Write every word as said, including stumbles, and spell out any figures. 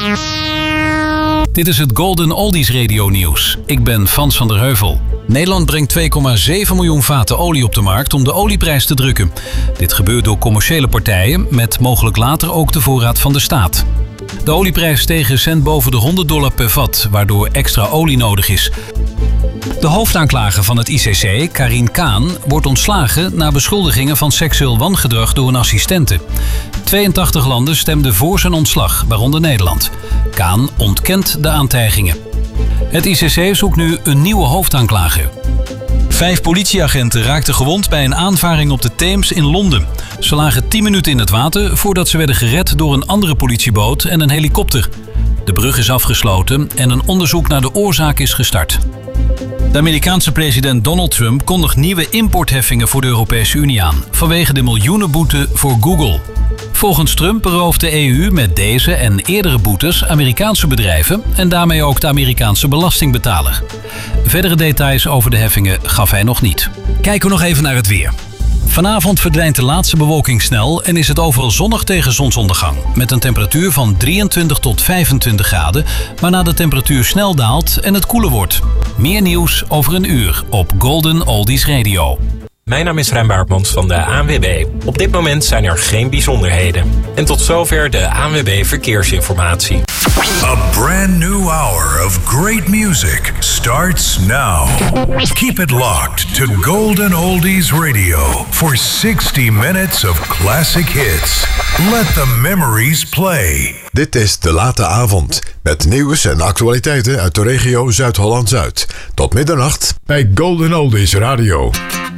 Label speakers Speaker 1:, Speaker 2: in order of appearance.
Speaker 1: Dit is het Golden Oldies Radio Nieuws. Ik ben Frans van der Heuvel. Nederland brengt twee komma zeven miljoen vaten olie op de markt om de olieprijs te drukken. Dit gebeurt door commerciële partijen, met mogelijk later ook de voorraad van de staat. De olieprijs steeg recent boven de honderd dollar per vat, waardoor extra olie nodig is. De hoofdaanklager van het I C C, Karin Kaan, wordt ontslagen na beschuldigingen van seksueel wangedrag door een assistente. tweeëntachtig landen stemden voor zijn ontslag, waaronder Nederland. Kaan ontkent de aantijgingen. Het I C C zoekt nu een nieuwe hoofdaanklager. Vijf politieagenten raakten gewond bij een aanvaring op de Theems in Londen. Ze lagen tien minuten in het water voordat ze werden gered door een andere politieboot en een helikopter. De brug is afgesloten en een onderzoek naar de oorzaak is gestart. De Amerikaanse president Donald Trump kondigt nieuwe importheffingen voor de Europese Unie aan, vanwege de miljoenenboete voor Google. Volgens Trump berooft de E U met deze en eerdere boetes Amerikaanse bedrijven en daarmee ook de Amerikaanse belastingbetaler. Verdere details over de heffingen gaf hij nog niet. Kijken we nog even naar het weer. Vanavond verdwijnt de laatste bewolking snel en is het overal zonnig tegen zonsondergang. Met een temperatuur van drieëntwintig tot vijfentwintig graden, waarna de temperatuur snel daalt en het koeler wordt. Meer nieuws over een uur op Golden Oldies Radio.
Speaker 2: Mijn naam is Rijn Baartmans van de A N W B. Op dit moment zijn er geen bijzonderheden. En tot zover de A N W B Verkeersinformatie.
Speaker 3: A brand new hour of great music starts now. Keep it locked to Golden Oldies Radio for sixty minutes of classic hits. Let the memories play.
Speaker 4: Dit is De Late Avond met nieuws en actualiteiten uit de regio Zuid-Holland-Zuid. Tot middernacht bij Golden Oldies Radio.